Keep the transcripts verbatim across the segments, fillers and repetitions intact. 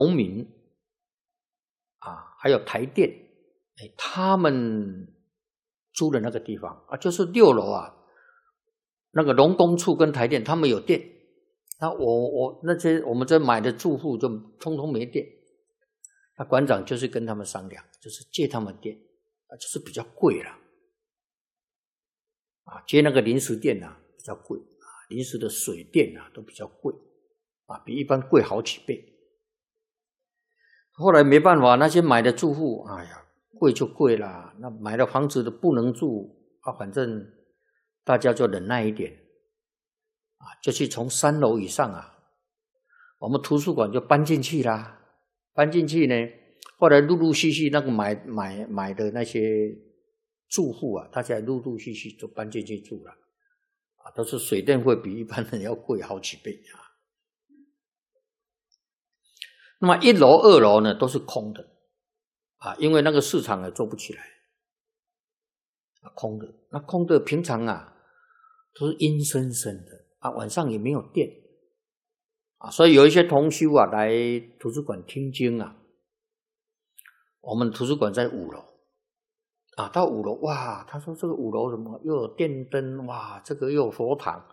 农民啊，还有台电，哎，他们租的那个地方啊，就是六楼啊，那个农工处跟台电他们有电，那我我那些我们这买的住户就通通没电，那馆长就是跟他们商量，就是借他们电啊，就是比较贵啦，啊，接那个临时电啊比较贵啊，临时的水电啊都比较贵啊，比一般贵好几倍。后来没办法，那些买的住户，哎呀，贵就贵啦。那买了房子的不能住啊，反正大家就忍耐一点啊，就去从三楼以上啊，我们图书馆就搬进去啦。搬进去呢，后来陆陆续续那个买买买的那些住户啊，大家陆陆续续就搬进去住了啊，都是水电费比一般人要贵好几倍啊。那么一楼、二楼呢都是空的啊，因为那个市场也做不起来，啊，空的。那空的平常啊都是阴森森的啊，晚上也没有电啊，所以有一些同修啊来图书馆听经啊，我们图书馆在五楼啊，到五楼哇，他说这个五楼什么又有电灯哇，这个又有佛堂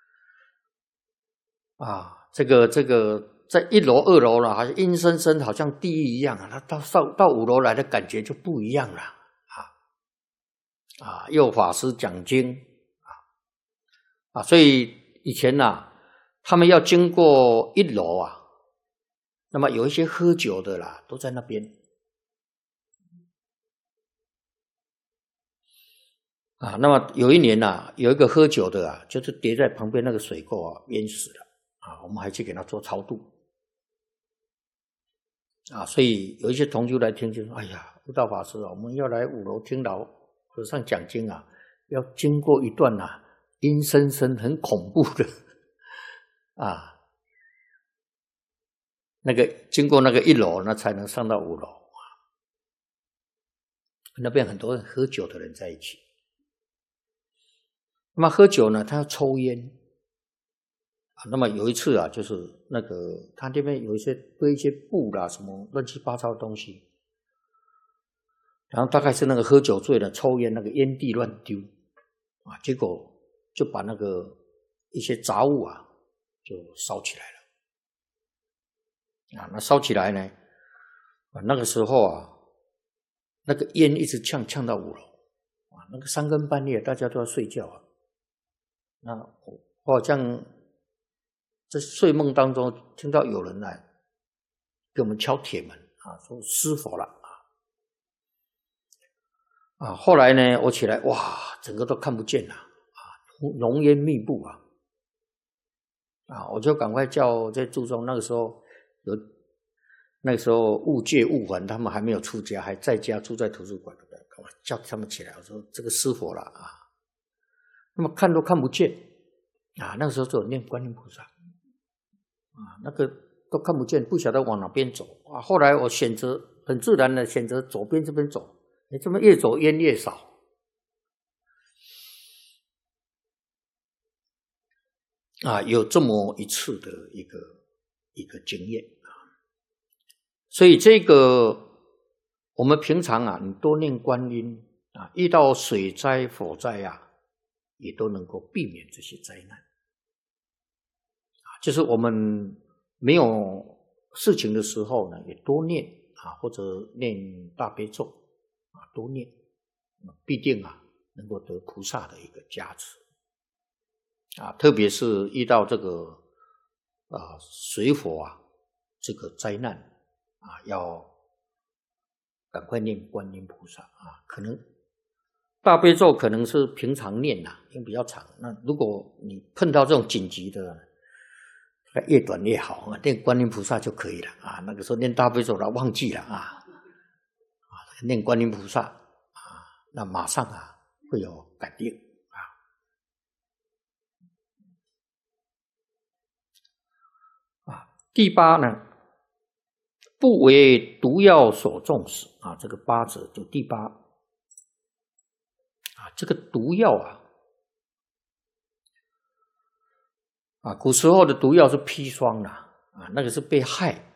啊，这个这个。在一楼、二楼了，好像阴森森，好像地狱一样啊。他到上到五楼来的感觉就不一样了啊啊！又法师讲经啊啊，所以以前呐、啊，他们要经过一楼啊，那么有一些喝酒的啦，都在那边啊。那么有一年呐、啊，有一个喝酒的啊，就是跌在旁边那个水沟啊，淹死了啊。我们还去给他做超度。啊，所以有一些同修来听就说：“哎呀，悟道法师啊，我们要来五楼听老和尚讲经啊，要经过一段啊阴森森、很恐怖的啊，那个经过那个一楼，那才能上到五楼啊。那边很多人喝酒的人在一起，那么喝酒呢，他要抽烟。”那么有一次啊，就是那个他这边有一些堆一些布啦，什么乱七八糟的东西，然后大概是那个喝酒醉了，抽烟那个烟蒂乱丢啊，结果就把那个一些杂物啊就烧起来了啊。那烧起来呢，啊那个时候啊，那个烟一直呛呛到五楼啊，那个三更半夜大家都要睡觉啊，那我好像。在睡梦当中听到有人来给我们敲铁门啊，说失火了啊！啊，后来呢，我起来哇，整个都看不见了啊，浓烟密布啊！啊，我就赶快叫在住中，那个时候有那个时候悟戒悟还他们还没有出家，还在家住在图书馆，我叫他们起来，我说这个失火了啊！那么看都看不见啊，那个时候就有念观音菩萨。啊，那个都看不见，不晓得往哪边走啊。后来我选择很自然的选择左边这边走，你这么越走烟越少啊。有这么一次的一个一个经验啊，所以这个我们平常啊，你多念观音啊，遇到水灾、火灾啊，也都能够避免这些灾难。就是我们没有事情的时候呢，也多念啊，或者念大悲咒啊，多念，必定啊能够得菩萨的一个加持啊。特别是遇到这个啊水火啊这个灾难啊，要赶快念观音菩萨啊。可能大悲咒可能是平常念呐、啊，因为比较长。那如果你碰到这种紧急的，越短越好啊，念观音菩萨就可以了啊。那个时候念大悲咒了，忘记了啊，啊，念观音菩萨啊，那马上啊会有感应啊。啊，第八呢，不为毒药所中死啊，这个八者就第八啊，这个毒药啊。啊，古时候的毒药是砒霜啦，啊，那个是被害